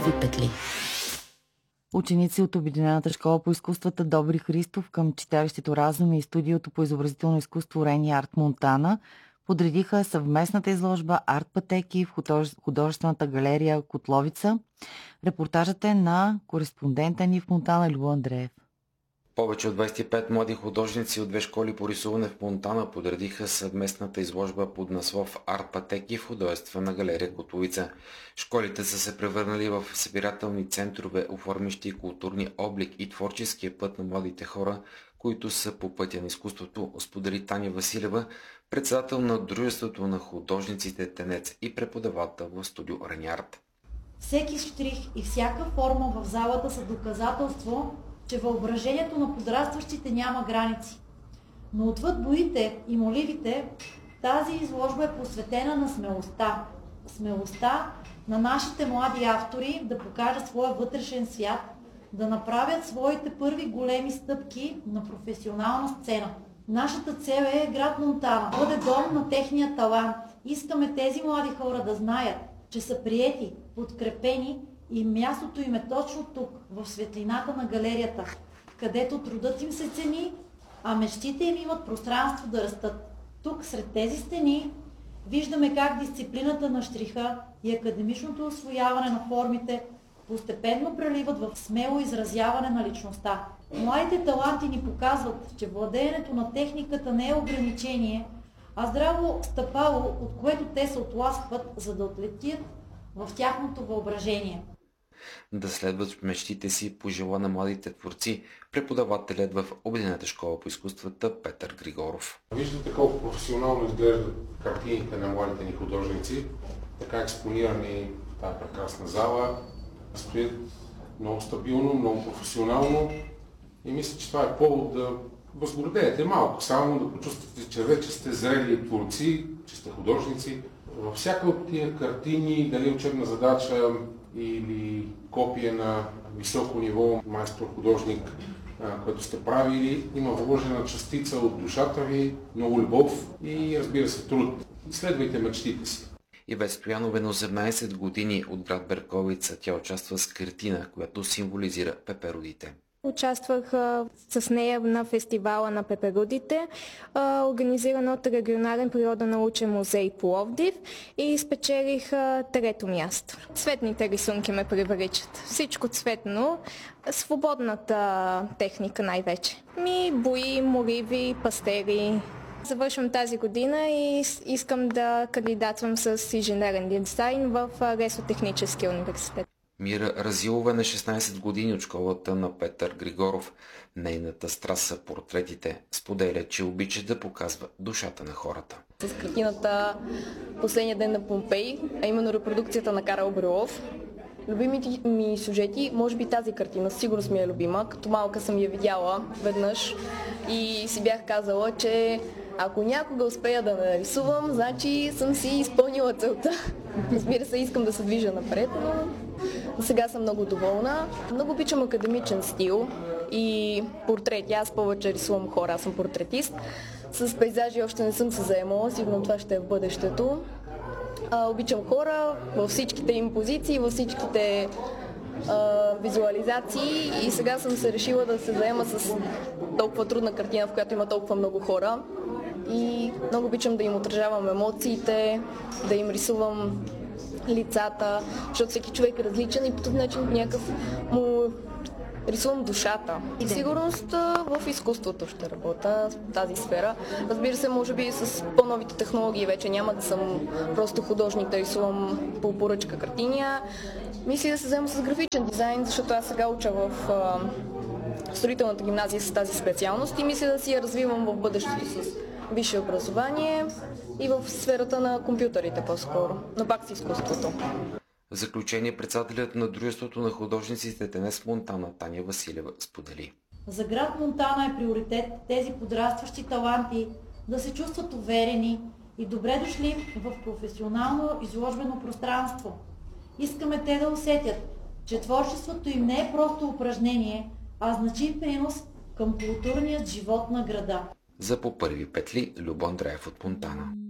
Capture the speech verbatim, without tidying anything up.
първи петли. Ученици от Обединената школа по изкуствата Добри Христов към читалището Разум и студиото по изобразително изкуство Рени Арт Монтана подредиха съвместната изложба Арт пътеки в художествената галерия Котловица. Репортажът е на кореспондента ни в Монтана Любо Андреев. Повече от двадесет и пет млади художници от две школи по рисуване в Монтана подредиха съвместната изложба под наслов Арт пътеки в художествена галерия Котловица. Школите са се превърнали в събирателни центрове, оформящи културния облик и творческия път на младите хора, които са по пътя на изкуството, сподели Таня Василева, председател на Дружеството на художниците Тенец и преподавател в студио Рени Арт. Всеки штрих и всяка форма в залата са доказателство, че въображението на подрастващите няма граници. Но отвъд боите и моливите, тази изложба е посветена на смелостта. Смелостта на нашите млади автори да покажат своя вътрешен свят, да направят своите първи големи стъпки на професионална сцена. Нашата цел е град Монтана да бъде дом на техния талант. Искаме тези млади хора да знаят, че са приети, подкрепени и мястото им е точно тук, в светлината на галерията, където трудът им се цени, а мечтите им имат пространство да растат. Тук, сред тези стени, виждаме как дисциплината на щриха и академичното усвояване на формите постепенно преливат в смело изразяване на личността. Младите таланти ни показват, че владеенето на техниката не е ограничение, а здраво стъпало, от което те се отласкват, за да отлетят в тяхното въображение. Да следват мечтите си пожела на младите творци преподавателят в Обединената школа по изкуствата Петър Григоров. Виждате колко професионално изглеждат картините на младите ни художници, така експонирани в тази прекрасна зала. Стоят много стабилно, много професионално и мисля, че това е повод да възгордеете малко, само да почувствате, че вече сте зрели творци, че сте художници. Във всяка от тия картини, дали учебна задача или копия на високо ниво майстор-художник, който сте правили, има вложена частица от душата ви, много любов и, разбира се, труд. Следвайте мечтите си. Ивет Стоянова на осемнадесет години от град Берковица. Тя участва с картина, която символизира пеперудите. Участвах а, с нея на фестивала на пеперудите, а, организиран от Регионален природонаучен музей Пловдив, и спечелих а, трето място. Цветните рисунки ме привличат. Всичко цветно, свободната техника най-вече. Ми бои, моливи, пастели. Завършвам тази година и искам да кандидатствам с инженерен дизайн в Лесотехническия университет. Мира Разилова на шестнадесет години от школата на Петър Григоров. Нейната страст са портретите. Споделя, че обича да показва душата на хората. С картината "Последния ден на Помпей", а именно репродукцията на Карл Брюлов. Любимите ми сюжети, може би тази картина, сигурно ми е любима. Като малка съм я видяла веднъж и си бях казала, че ако някога успея да нарисувам, значи съм си изпълнила целта. Разбира се, искам да се движа напред, но сега съм много доволна. Много обичам академичен стил и портрети. Аз повече рисувам хора, аз съм портретист. С пейзажи още не съм се заемала, сигурно това ще е в бъдещето. А, обичам хора във всичките им позиции, във всичките а, визуализации и сега съм се решила да се заема с толкова трудна картина, в която има толкова много хора. И много обичам да им отражавам емоциите, да им рисувам лицата, защото всеки човек е различен и по този начин някакъв му рисувам душата. И сигурност в изкуството ще работя в тази сфера. Разбира се, може би с по-новите технологии вече няма да съм просто художник да рисувам по поръчка картини. Мисля да се взема с графичен дизайн, защото аз сега уча в а, строителната гимназия с тази специалност и мисля да си я развивам в бъдещето с висше образование и в сферата на компютърите по-скоро, но пак с изкуството. В заключение, председателят на Дружеството на художниците Тенец в Монтана Таня Василева сподели. За град Монтана е приоритет тези подрастващи таланти да се чувстват уверени и добре дошли в професионално изложбено пространство. Искаме те да усетят, че творчеството им не е просто упражнение, а значим принос към културният живот на града. За по първи петли Любо Андреев от Монтана.